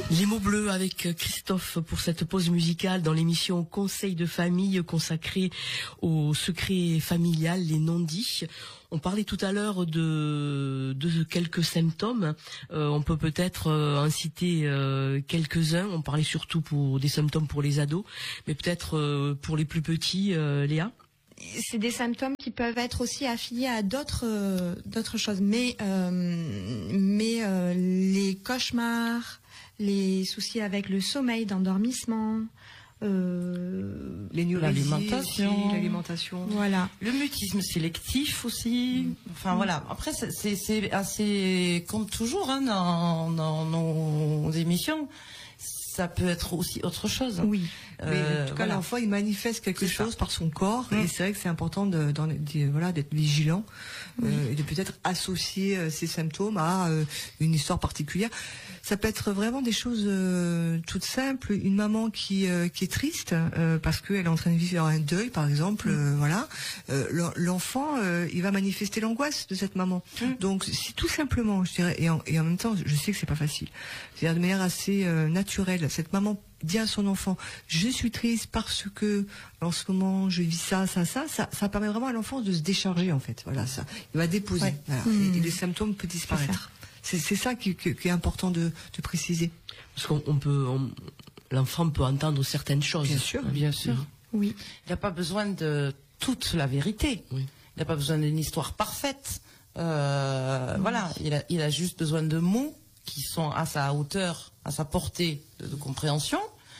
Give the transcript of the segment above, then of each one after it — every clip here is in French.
Les mots bleus avec Christophe pour cette pause musicale dans l'émission Conseil de famille consacrée au secret familial, les non-dits. On parlait tout à l'heure de quelques symptômes. On peut peut-être en citer quelques-uns. On parlait surtout pour des symptômes pour les ados, mais peut-être pour les plus petits, Léa. C'est des symptômes qui peuvent être aussi affiliés à d'autres choses, mais les cauchemars, les soucis avec le sommeil, d'endormissement, l'alimentation, voilà, le mutisme sélectif aussi. Enfin voilà. Après c'est assez comme toujours dans nos émissions. Ça peut être aussi autre chose. Oui. Mais en tout cas, l'enfant, il manifeste quelque chose par son corps, et c'est vrai que c'est important d'être vigilant, et de peut-être associer ces symptômes à une histoire particulière. Ça peut être vraiment des choses toutes simples. Une maman qui est triste parce qu'elle est en train de vivre un deuil, par exemple. L'enfant, il va manifester l'angoisse de cette maman. Donc, si tout simplement, je dirais, et en même temps, je sais que c'est pas facile. C'est-à-dire de manière assez naturelle. Cette maman dit à son enfant, je suis triste parce que en ce moment je vis ça permet vraiment à l'enfant de se décharger, en fait. Voilà, ça. Il va déposer. Voilà. Et les symptômes peuvent disparaître. C'est ça qui est important de préciser. Parce l'enfant peut entendre certaines choses. Bien sûr. Oui. Il n'a pas besoin de toute la vérité. Oui. Il n'a pas besoin d'une histoire parfaite. Voilà. Il a juste besoin de mots qui sont à sa hauteur, à sa portée de compréhension,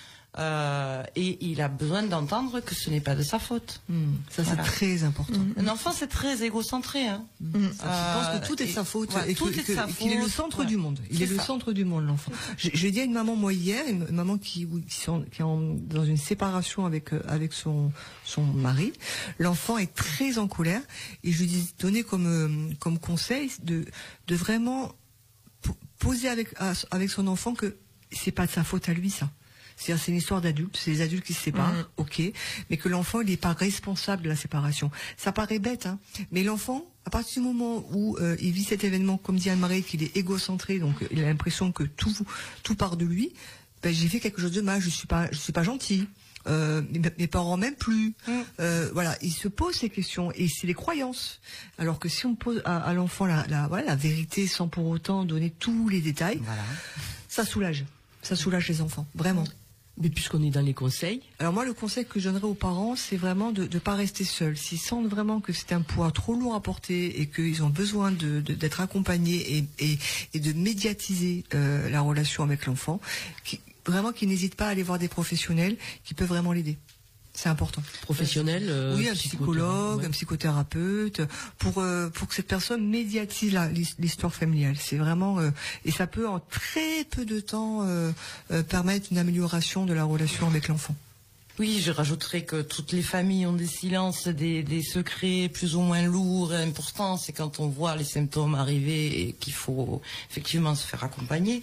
et il a besoin d'entendre que ce n'est pas de sa faute. Ça, c'est très important. Un enfant, c'est très égocentré. Il pense que tout est de sa faute, et qu'il est le centre du monde. Il est le centre du monde, l'enfant. J'ai dit à une maman, moi, hier, une maman qui est dans une séparation avec son mari. L'enfant est très en colère, et je lui ai donné comme conseil de vraiment poser avec son enfant que c'est pas de sa faute à lui, ça. C'est-à-dire, c'est une histoire d'adultes, c'est les adultes qui se séparent, ok, mais que l'enfant, il n'est pas responsable de la séparation. Ça paraît bête, mais l'enfant, à partir du moment où il vit cet événement, comme dit Anne-Marie, qu'il est égocentré, donc il a l'impression que tout part de lui, j'ai fait quelque chose de mal, je suis pas gentil. Mes parents m'aiment plus. Voilà, il se pose ces questions, et c'est les croyances. Alors que si on pose à l'enfant la vérité sans pour autant donner tous les détails, ça soulage les enfants, vraiment. Mais puisqu'on est dans les conseils. Alors moi, le conseil que je donnerais aux parents, c'est vraiment de pas rester seuls. S'ils sentent vraiment que c'est un poids trop lourd à porter et qu'ils ont besoin d'être accompagnés et de médiatiser la relation avec l'enfant, vraiment qu'ils n'hésitent pas à aller voir des professionnels qui peuvent vraiment l'aider. C'est important. Professionnel, oui, un psychologue, un psychothérapeute, pour que cette personne médiatise l'histoire familiale. C'est vraiment et ça peut en très peu de temps permettre une amélioration de la relation avec l'enfant. Oui, je rajouterais que toutes les familles ont des silences, des secrets plus ou moins lourds et importants. C'est quand on voit les symptômes arriver et qu'il faut effectivement se faire accompagner.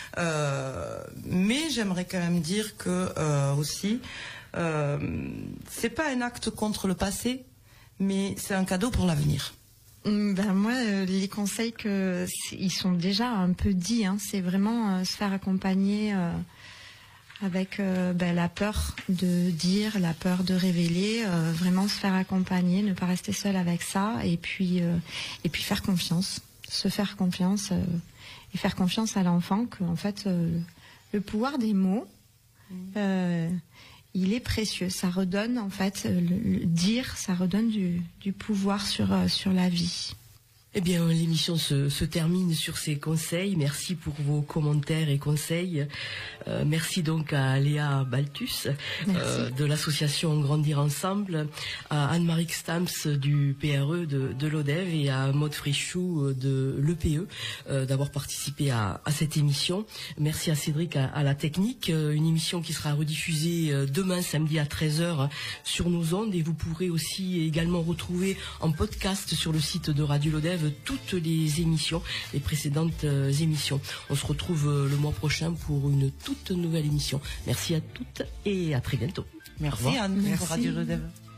Mais j'aimerais quand même dire que aussi, c'est pas un acte contre le passé, mais c'est un cadeau pour l'avenir. Moi, les conseils ils sont déjà un peu dits. C'est vraiment se faire accompagner. Avec la peur de dire, la peur de révéler, vraiment se faire accompagner, ne pas rester seul avec ça, et puis faire confiance, se faire confiance et faire confiance à l'enfant que en fait le pouvoir des mots, il est précieux. Ça redonne en fait le dire, ça redonne du pouvoir sur la vie. Eh bien, l'émission se termine sur ces conseils. Merci pour vos commentaires et conseils. Merci donc à Léa Balthus de l'association Grandir Ensemble, à Anne-Marie Stams du PRE de l'ODEV et à Maude Frichou de l'EPE d'avoir participé à cette émission. Merci à Cédric à la technique. Une émission qui sera rediffusée demain samedi à 13h sur nos ondes, et vous pourrez aussi également retrouver en podcast sur le site de Radio l'ODEV toutes les émissions, les précédentes émissions. On se retrouve le mois prochain pour une toute nouvelle émission. Merci à toutes et à très bientôt. Merci Anne pour Radio l'ODEV.